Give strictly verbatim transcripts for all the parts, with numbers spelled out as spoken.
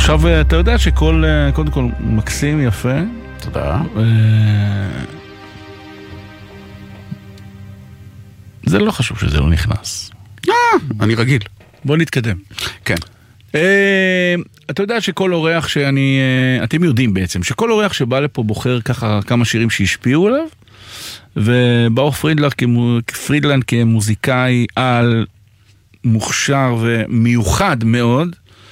עכשיו, אתה יודע שכל, קודם כל, מקסים, יפה. תודה. זה לא חשוב שזה לא נכנס. אה, אני רגיל. בוא נתקדם. כן. אתה יודע שכל אורח שאני, אתם יודעים בעצם, שכל אורח שבא לפה בוחר ככה כמה שירים שהשפיעו עליו, ובאור פרידלנד, פרידלנד כמוזיקאי על מוכשר ומיוחד מאוד,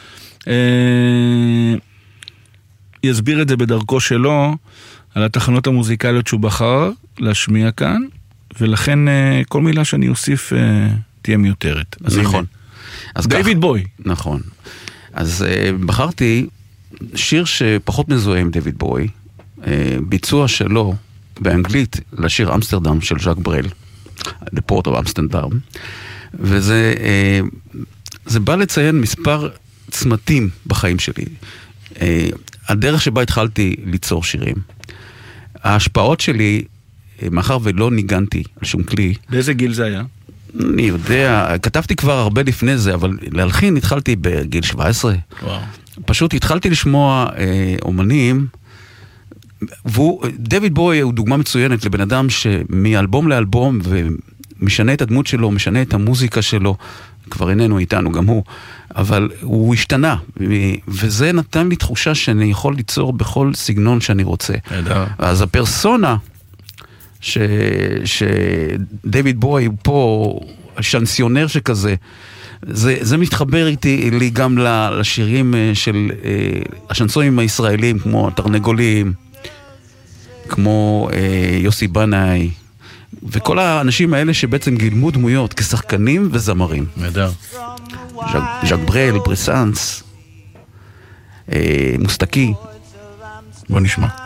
יסביר את זה בדרכו שלו, על התחנות המוזיקליות שהוא בחר להשמיע כאן, ולכן כל מילה שאני אוסיף תהיה מיותרת. נכון. דיוויד בוי. נכון. אז בחרתי שיר שפחות מזוהה עם דיוויד בוי, ביצוע שלו באנגלית לשיר אמסטרדם של ז'אק ברל, The Port of Amsterdam, וזה זה בא לציין מספר צמתים בחיים שלי. הדרך שבה התחלתי ליצור שירים. ההשפעות שלי, מאחר ולא ניגנתי על שום כלי. באיזה גיל זה היה? אני יודע, כתבתי כבר הרבה לפני זה, אבל להלחין התחלתי בגיל שבע עשרה. וואו. פשוט התחלתי לשמוע אה, אומנים, ודויד בוי הוא דוגמה מצוינת לבן אדם שמאלבום לאלבום, ומשנה את הדמות שלו, משנה את המוזיקה שלו, כבר איננו איתנו, גם הוא, אבל הוא השתנה, וזה נתן לי תחושה שאני יכול ליצור בכל סגנון שאני רוצה. אז הפרסונה, ש... שדויד בוי הוא פה שנסיונר שכזה, זה, זה מתחבר איתי לי גם לשירים של השנסונים הישראלים, כמו תרנגולים, כמו יוסי בנאי, וכל האנשים האלה שבעצם גילמו דמויות כשחקנים וזמרים. נהדר. ז'אק ברל, בריסנס, מוסטקי. בוא נשמע.